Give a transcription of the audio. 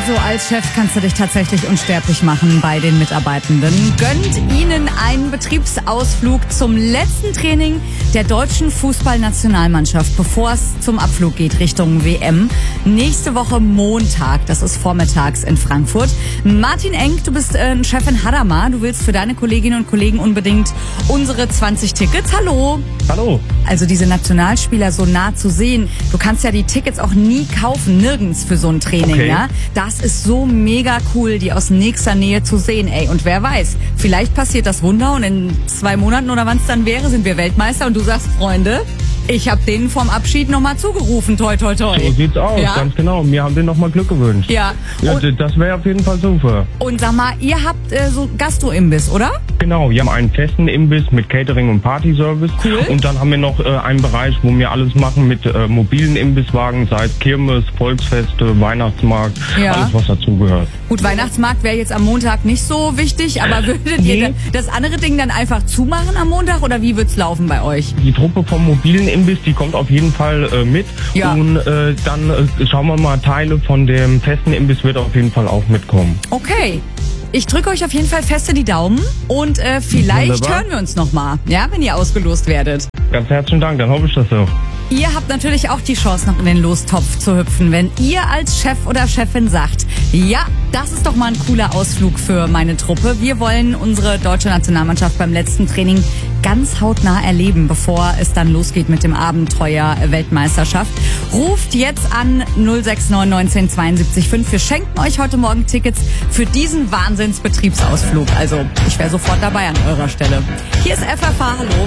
Also als Chef kannst du dich tatsächlich unsterblich machen bei den Mitarbeitenden. Gönnt ihnen einen Betriebsausflug zum letzten Training der deutschen Fußballnationalmannschaft, bevor es zum Abflug geht Richtung WM. Nächste Woche Montag, das ist vormittags in Frankfurt. Martin Enk, du bist Chef in Hadamar. Du willst für deine Kolleginnen und Kollegen unbedingt unsere 20 Tickets. Hallo. Hallo. Also diese Nationalspieler so nah zu sehen. Du kannst ja die Tickets auch nie kaufen, nirgends für so ein Training, okay. Ja? Das ist so mega cool, die aus nächster Nähe zu sehen, ey. Und wer weiß, vielleicht passiert das Wunder und in 2 Monaten oder wann es dann wäre, sind wir Weltmeister und du sagst, Freunde, ich habe denen vorm Abschied nochmal zugerufen, toi, toi, toi. So sieht's aus, ja? Ganz genau. Wir haben denen nochmal Glück gewünscht. Ja. Ja, das wäre auf jeden Fall super. Und sag mal, ihr habt so Gastro-Imbiss, oder? Genau, wir haben einen festen Imbiss mit Catering und Partyservice. Cool. Und dann haben wir noch einen Bereich, wo wir alles machen mit mobilen Imbisswagen, sei es Kirmes, Volksfeste, Weihnachtsmarkt, Ja. alles was dazugehört. Gut, Weihnachtsmarkt wäre jetzt am Montag nicht so wichtig, aber würdet ihr das andere Ding dann einfach zumachen am Montag oder wie wird's laufen bei euch? Die Truppe vom mobilen Imbiss, die kommt auf jeden Fall mit. Ja. Und dann schauen wir mal, Teile von dem festen Imbiss wird auf jeden Fall auch mitkommen. Okay. Ich drücke euch auf jeden Fall feste die Daumen und vielleicht Wunderbar. hören wir uns nochmal, ja, wenn ihr ausgelost werdet. Ganz herzlichen Dank, dann hoffe ich das so. Ihr habt natürlich auch die Chance, noch in den Lostopf zu hüpfen, wenn ihr als Chef oder Chefin sagt, ja, das ist doch mal ein cooler Ausflug für meine Truppe. Wir wollen unsere deutsche Nationalmannschaft beim letzten Training ganz hautnah erleben, bevor es dann losgeht mit dem Abenteuer Weltmeisterschaft. Ruft jetzt an 069 19 72 5. Wir schenken euch heute Morgen Tickets für diesen Wahnsinnsbetriebsausflug. Also ich wäre sofort dabei an eurer Stelle. Hier ist FFH, hallo.